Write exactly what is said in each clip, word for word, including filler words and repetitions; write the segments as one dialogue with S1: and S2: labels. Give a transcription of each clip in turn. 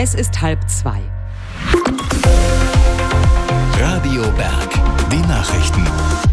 S1: Es ist halb zwei.
S2: Radio Berg, die Nachrichten.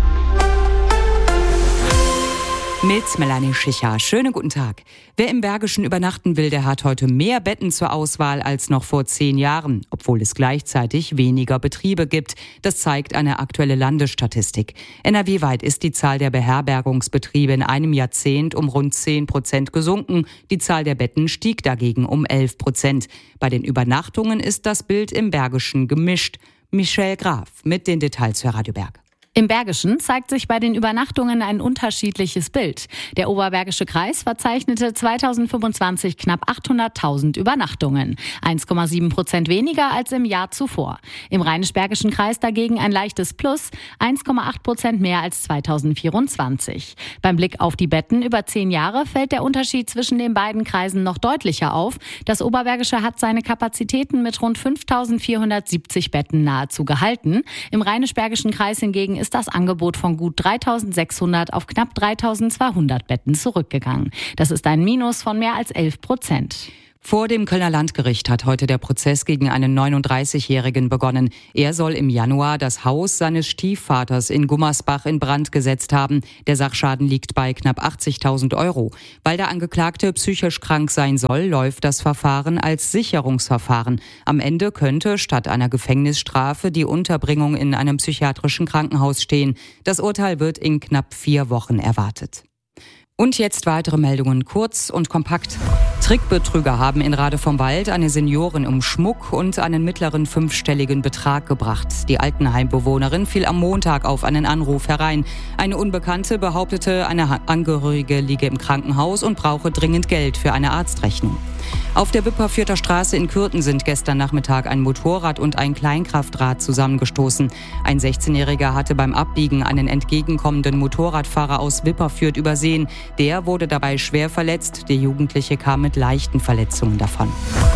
S1: Mit Melanie Schicher. Schönen guten Tag. Wer im Bergischen übernachten will, der hat heute mehr Betten zur Auswahl als noch vor zehn Jahren, obwohl es gleichzeitig weniger Betriebe gibt. Das zeigt eine aktuelle Landesstatistik. N R W-weit ist die Zahl der Beherbergungsbetriebe in einem Jahrzehnt um rund zehn Prozent gesunken. Die Zahl der Betten stieg dagegen um elf Prozent. Bei den Übernachtungen ist das Bild im Bergischen gemischt. Michelle Graf mit den Details für Radio Berg.
S3: Im Bergischen zeigt sich bei den Übernachtungen ein unterschiedliches Bild. Der Oberbergische Kreis verzeichnete zweitausendfünfundzwanzig knapp achthunderttausend Übernachtungen, eins Komma sieben Prozent weniger als im Jahr zuvor. Im Rheinisch-Bergischen Kreis dagegen ein leichtes Plus, eins Komma acht Prozent mehr als zweitausendvierundzwanzig. Beim Blick auf die Betten über zehn Jahre fällt der Unterschied zwischen den beiden Kreisen noch deutlicher auf. Das Oberbergische hat seine Kapazitäten mit rund fünftausendvierhundertsiebzig Betten nahezu gehalten. Im Rheinisch-Bergischen Kreis hingegen ist das Angebot von gut dreitausendsechshundert auf knapp dreitausendzweihundert Betten zurückgegangen. Das ist ein Minus von mehr als elf Prozent.
S1: Vor dem Kölner Landgericht hat heute der Prozess gegen einen neununddreißigjährigen begonnen. Er soll im Januar das Haus seines Stiefvaters in Gummersbach in Brand gesetzt haben. Der Sachschaden liegt bei knapp achtzigtausend Euro. Weil der Angeklagte psychisch krank sein soll, läuft das Verfahren als Sicherungsverfahren. Am Ende könnte statt einer Gefängnisstrafe die Unterbringung in einem psychiatrischen Krankenhaus stehen. Das Urteil wird in knapp vier Wochen erwartet. Und jetzt weitere Meldungen, kurz und kompakt. Trickbetrüger haben in Rade vom Wald eine Seniorin um Schmuck und einen mittleren fünfstelligen Betrag gebracht. Die Altenheimbewohnerin fiel am Montag auf einen Anruf herein. Eine Unbekannte behauptete, eine Angehörige liege im Krankenhaus und brauche dringend Geld für eine Arztrechnung. Auf der Wipperfürther Straße in Kürten sind gestern Nachmittag ein Motorrad und ein Kleinkraftrad zusammengestoßen. Ein sechzehnjähriger hatte beim Abbiegen einen entgegenkommenden Motorradfahrer aus Wipperfürth übersehen. Der wurde dabei schwer verletzt. Der Jugendliche kam mit leichten Verletzungen davon.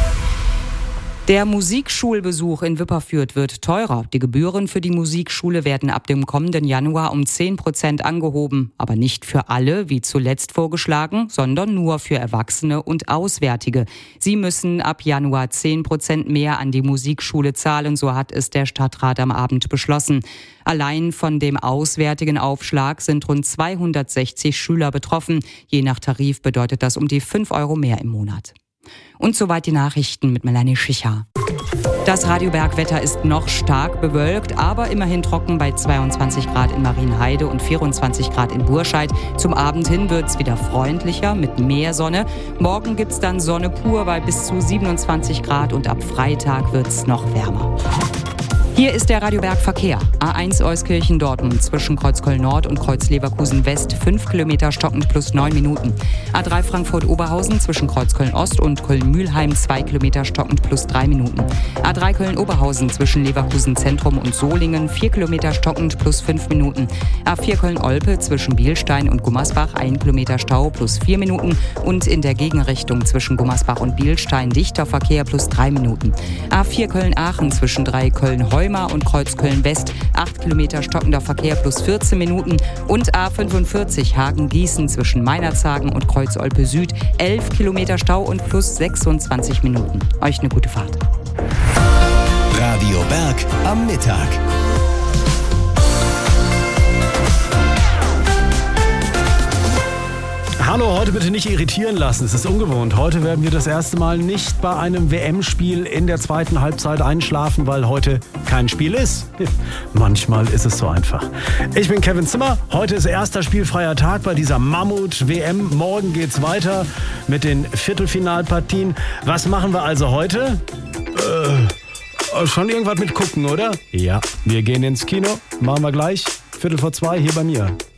S1: Der Musikschulbesuch in Wipperfürth wird teurer. Die Gebühren für die Musikschule werden ab dem kommenden Januar um zehn Prozent angehoben. Aber nicht für alle, wie zuletzt vorgeschlagen, sondern nur für Erwachsene und Auswärtige. Sie müssen ab Januar zehn Prozent mehr an die Musikschule zahlen, so hat es der Stadtrat am Abend beschlossen. Allein von dem auswärtigen Aufschlag sind rund zweihundertsechzig Schüler betroffen. Je nach Tarif bedeutet das um die fünf Euro mehr im Monat. Und soweit die Nachrichten mit Melanie Schicher. Das Radiobergwetter ist noch stark bewölkt, aber immerhin trocken bei zweiundzwanzig Grad in Marienheide und vierundzwanzig Grad in Burscheid. Zum Abend hin wird's wieder freundlicher mit mehr Sonne. Morgen gibt's dann Sonne pur bei bis zu siebenundzwanzig Grad und ab Freitag wird's noch wärmer. Hier ist der Radioberg Verkehr. A eins Euskirchen-Dortmund zwischen Kreuzköln-Nord und Kreuz-Leverkusen-West fünf Kilometer stockend plus neun Minuten. A drei Frankfurt-Oberhausen zwischen Kreuzköln-Ost und Köln-Mühlheim zwei Kilometer stockend plus drei Minuten. A drei Köln-Oberhausen zwischen Leverkusen-Zentrum und Solingen vier Kilometer stockend plus fünf Minuten. A vier Köln-Olpe zwischen Bielstein und Gummersbach ein Kilometer Stau plus vier Minuten. Und in der Gegenrichtung zwischen Gummersbach und Bielstein dichter Verkehr plus drei Minuten. A vier Köln-Aachen zwischen drei Köln-Heum und Kreuz Köln-West, acht Kilometer stockender Verkehr plus vierzehn Minuten und A fünfundvierzig Hagen-Gießen zwischen Meinerzhagen und Kreuz-Olpe Süd, elf Kilometer Stau und plus sechsundzwanzig Minuten. Euch eine gute Fahrt.
S2: Radio Berg am Mittag.
S4: Hallo, heute bitte nicht irritieren lassen, es ist ungewohnt. Heute werden wir das erste Mal nicht bei einem W M-Spiel in der zweiten Halbzeit einschlafen, weil heute kein Spiel ist. Manchmal ist es so einfach. Ich bin Kevin Zimmer, heute ist erster spielfreier Tag bei dieser Mammut-W M. Morgen geht's weiter mit den Viertelfinalpartien. Was machen wir also heute? Äh, schon irgendwas mit gucken, oder? Ja, wir gehen ins Kino, machen wir gleich, Viertel vor zwei hier bei mir.